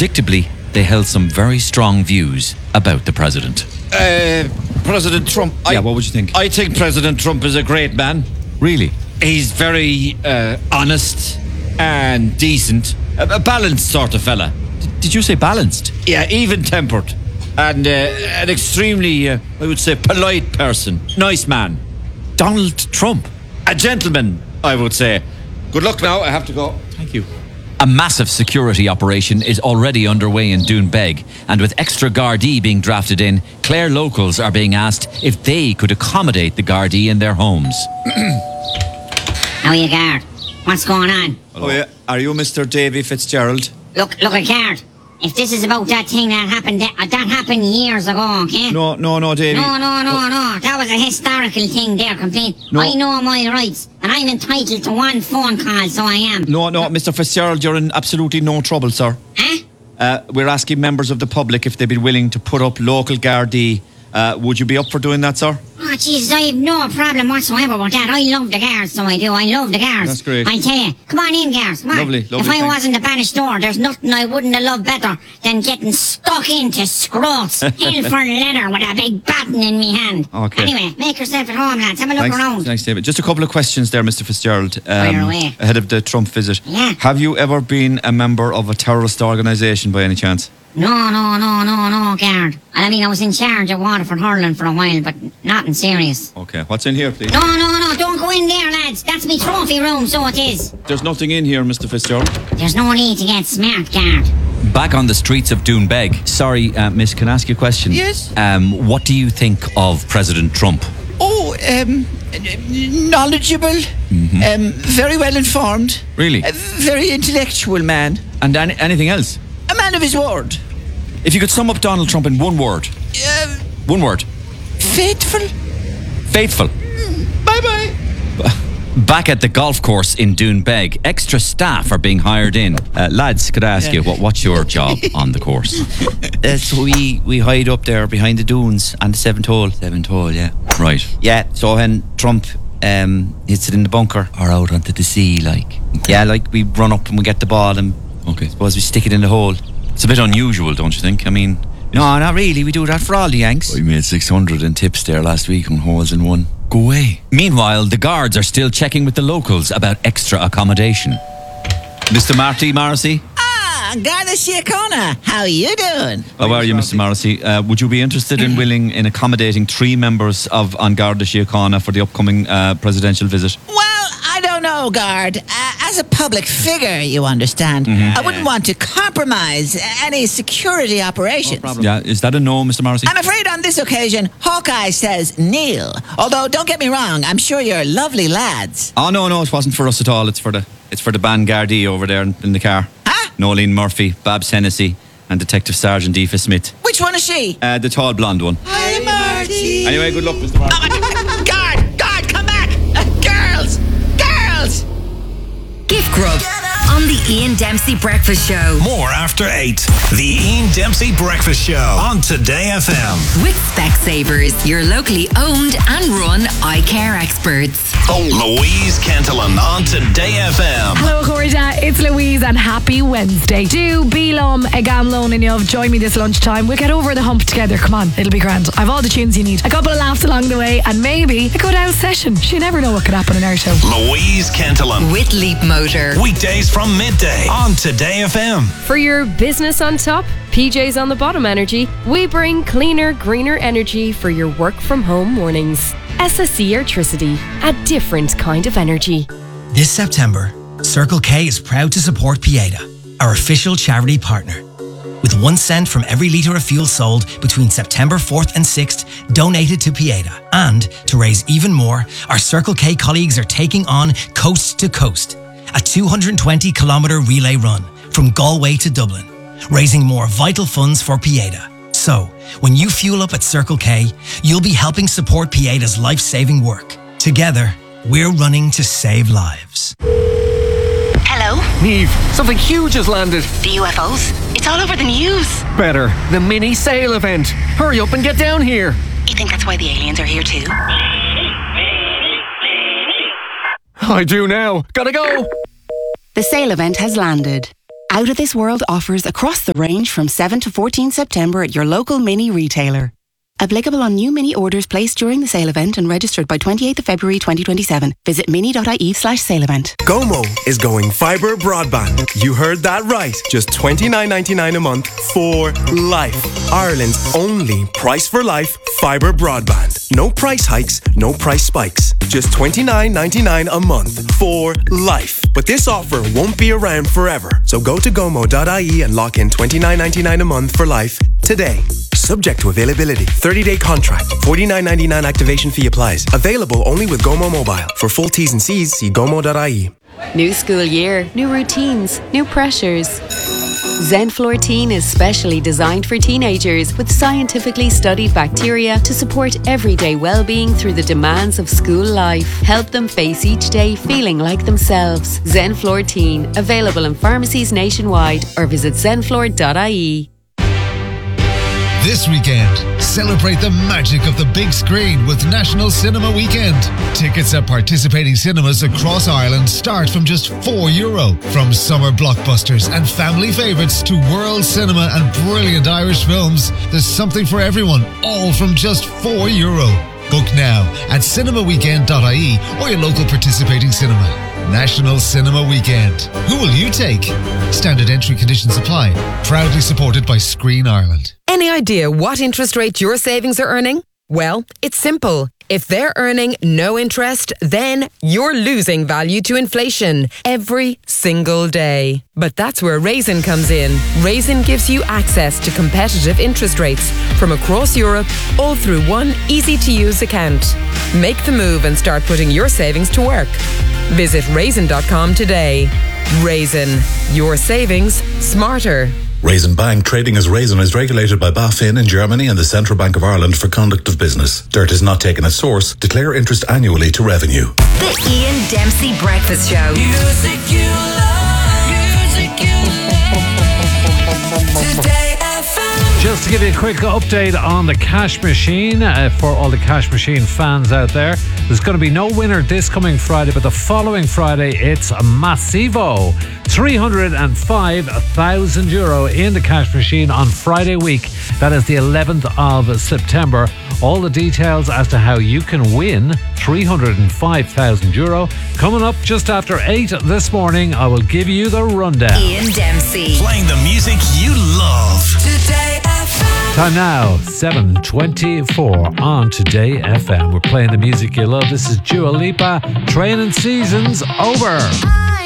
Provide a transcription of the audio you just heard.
Predictably, they held some very strong views about the president. President Trump. What would you think? I think President Trump is a great man. Really? He's very honest and decent. A balanced sort of fella. Did you say balanced? Yeah, even-tempered. And an extremely, I would say, polite person. Nice man. Donald Trump? A gentleman, I would say. Good luck now, I have to go. Thank you. A massive security operation is already underway in Doonbeg, and with extra Gardaí being drafted in, Clare locals are being asked if they could accommodate the Gardaí in their homes. How are you, guard? What's going on? Oh yeah, are you Mr. Davy Fitzgerald? Look, guard. If this is about that thing that happened, that happened years ago, okay? No, Davy. No. That was a historical thing there, complete. No. I know my rights, and I'm entitled to one phone call, so I am. No, Mr. Fitzgerald, you're in absolutely no trouble, sir. Huh? We're asking members of the public if they'd be willing to put up local Gardaí. Would you be up for doing that, sir? Oh, Jesus, I have no problem whatsoever with that. I love the guards, so I do. I love the guards. That's great. I tell you, come on in, guards. Come on. Lovely, If I thanks. wasn't a banished door, there's nothing I wouldn't have loved better than getting stuck into scroats, hell for leather, with a big baton in me hand. Okay. Anyway, make yourself at home, lads. Have a look around. Thanks, David. Just a couple of questions there, Mr. Fitzgerald. Fire away. Ahead of the Trump visit. Yeah. Have you ever been a member of a terrorist organisation by any chance? No, guard. I mean, I was in charge of Waterford hurling for a while, but nothing serious. Okay, what's in here, please? No, don't go in there, lads. That's me trophy room, so it is. There's nothing in here, Mr. Fitzgerald. There's no need to get smart, guard. Back on the streets of Doonbeg. Sorry, miss, can I ask you a question? Yes? What do you think of President Trump? Oh, knowledgeable, very well informed. Really? A very intellectual man. And anything else? A man of his word. If you could sum up Donald Trump in one word. One word. Faithful. Faithful. Bye-bye. Back at the golf course in Doonbeg, extra staff are being hired in. Lads, could I ask you, what's your job on the course? So we hide up there behind the dunes on the 7th hole. 7th hole, yeah. Right. Yeah, so when Trump hits it in the bunker or out onto the sea, like. Okay. Yeah, like we run up and we get the ball and suppose we stick it in the hole. It's a bit unusual, don't you think? I mean... No, not really. We do that for all the Yanks. We made 600 in tips there last week on holes in one. Go away. Meanwhile, the guards are still checking with the locals about extra accommodation. Mr. Marty Morrissey? Garda Síochána, how you doing? How are you, Mr. Morrissey? Would you be interested in accommodating 3 members of An Garda Síochána for the upcoming presidential visit? Well, I don't know, guard. As a public figure, you understand, I wouldn't want to compromise any security operations. No problem. Yeah, is that a no, Mr. Morrissey? I'm afraid on this occasion, Hawkeye says Neil. Although, don't get me wrong, I'm sure you're lovely lads. Oh, no, it wasn't for us at all. It's for the band Gardaí over there in the car. Huh? Nolene Murphy, Babs Hennessy, and Detective Sergeant Aoife Smith. Which one is she? The tall blonde one. Hi, Marty. Anyway, good luck, Mr. Morrissey. Guard, come back! Girls! Gift Grub on the Ian Dempsey Breakfast Show. More after 8. The Ian Dempsey Breakfast Show on Today FM. With Specsavers, your locally owned and run eye care experts. Louise Kentelan on Today FM. Hello, Corda. It's Louise and happy Wednesday. Do Belum Egamlone and you've joined me this lunchtime. We'll get over the hump together. Come on, it'll be grand. I've all the tunes you need. A couple of laughs along the way and maybe a good out session. You never know what could happen in our show. Louise Kentelan. With Leap Motor. Weekdays from midday on Today FM. For your business on top, PJs on the bottom energy, we bring cleaner, greener energy for your work from home mornings. SSE Airtricity, a different kind of energy. This September, Circle K is proud to support Pieta, our official charity partner. With 1 cent from every litre of fuel sold between September 4th and 6th donated to Pieta. And to raise even more, our Circle K colleagues are taking on Coast to Coast, a 220-kilometre relay run from Galway to Dublin, raising more vital funds for Pieta. So, when you fuel up at Circle K, you'll be helping support Pieta's life-saving work. Together, we're running to save lives. Hello? Niamh, something huge has landed. The UFOs? It's all over the news. Better, the mini sail event. Hurry up and get down here. You think that's why the aliens are here too? I do now. Gotta go. The sail event has landed. out-of-this-world offers across the range from 7 to 14 September at your local Mini retailer. Applicable on new Mini orders placed during the sale event and registered by 28th of February 2027. Visit mini.ie/sale event. Gomo is going fibre broadband. You heard that right. Just $29.99 a month for life. Ireland's only price for life fibre broadband. No price hikes, no price spikes. Just $29.99 a month for life. But this offer won't be around forever. So go to gomo.ie and lock in $29.99 a month for life today. Subject to availability. 30-day contract. $49.99 activation fee applies. Available only with Gomo Mobile. For full T's and C's, see gomo.ie. New school year, new routines, new pressures. Zenflortine is specially designed for teenagers with scientifically studied bacteria to support everyday well-being through the demands of school life. Help them face each day feeling like themselves. Zenflortine, available in pharmacies nationwide or visit zenflor.ie. This weekend, celebrate the magic of the big screen with National Cinema Weekend. Tickets at participating cinemas across Ireland start from just €4. From summer blockbusters and family favourites to world cinema and brilliant Irish films, there's something for everyone, all from just €4. Book now at cinemaweekend.ie or your local participating cinema. National Cinema Weekend. Who will you take? Standard entry conditions apply. Proudly supported by Screen Ireland. Any idea what interest rate your savings are earning? Well, it's simple. If they're earning no interest, then you're losing value to inflation every single day. But that's where Raisin comes in. Raisin gives you access to competitive interest rates from across Europe, all through one easy-to-use account. Make the move and start putting your savings to work. Visit raisin.com today. Raisin, your savings smarter. Raisin Bank trading as Raisin is regulated by BaFin in Germany and the Central Bank of Ireland for conduct of business. Dirt is not taken at source. Declare interest annually to revenue. The Ian Dempsey Breakfast Show. Music you love, music you love. Today FM. Just to give you a quick update on the cash machine, for all the cash machine fans out there, there's going to be no winner this coming Friday, but the following Friday it's Massivo. €305,000 in the cash machine on Friday week. That is the 11th of September. All the details as to how you can win €305,000 coming up just after 8 this morning. I will give you the rundown. Ian Dempsey. Playing the music you love. Today FM. Time now, 7:24 on Today FM. We're playing the music you love. This is Dua Lipa. Training season's over.